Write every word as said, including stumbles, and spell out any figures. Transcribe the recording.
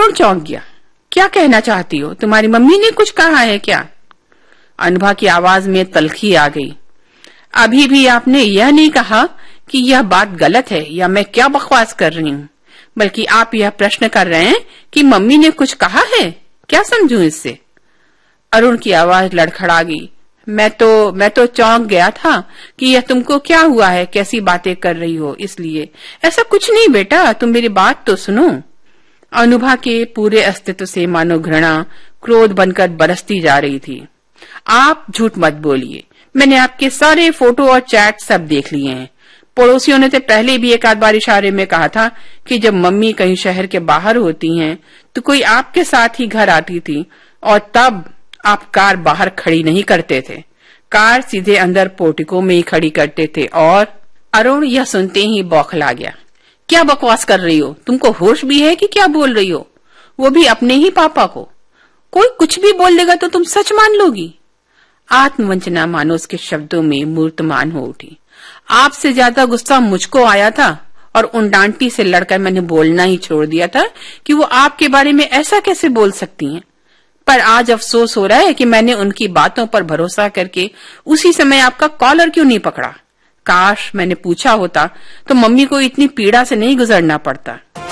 अरुण चौंक गया। क्या कहना चाहती हो? तुम्हारी मम्मी ने कुछ कहा है क्या? अनुभा की आवाज में तलखी आ गई। अभी भी आपने यह नहीं कहा कि यह बात गलत है या मैं क्या बकवास कर रही हूँ, बल्कि आप यह प्रश्न कर रहे हैं कि मम्मी ने कुछ कहा है। क्या समझूं इससे? अरुण की आवाज लड़खड़ा गई। मैं तो मैं तो चौंक गया था कि यह तुमको क्या हुआ है, कैसी बातें कर रही हो, इसलिए। ऐसा कुछ नहीं बेटा, तुम मेरी बात तो सुनो। अनुभा के पूरे अस्तित्व से मानो घृणा क्रोध बनकर बरसती जा रही थी। आप झूठ मत बोलिए, मैंने आपके सारे फोटो और चैट सब देख लिए हैं। पड़ोसियों ने तो पहले भी एक आध बार इशारे में कहा था कि जब मम्मी कहीं शहर के बाहर होती हैं तो कोई आपके साथ ही घर आती थी, और तब आप कार बाहर खड़ी नहीं करते थे, कार सीधे अंदर पोर्टिको में ही खड़ी करते थे। और अरुण यह सुनते ही बौखला गया। क्या बकवास कर रही हो? तुमको होश भी है कि क्या बोल रही हो? वो भी अपने ही पापा को। कोई कुछ भी बोल देगा तो तुम सच मान लोगी? आत्मवंचना मानो उसके शब्दों में मूर्तमान हो उठी। आपसे ज्यादा गुस्सा मुझको आया था, और उन डांटी से लड़कर मैंने बोलना ही छोड़ दिया था कि वो आपके बारे में ऐसा कैसे बोल सकती हैं। पर आज अफसोस हो रहा है कि मैंने उनकी बातों पर भरोसा करके उसी समय आपका कॉलर क्यों नहीं पकड़ा। काश मैंने पूछा होता तो मम्मी को इतनी पीड़ा से नहीं गुजरना पड़ता।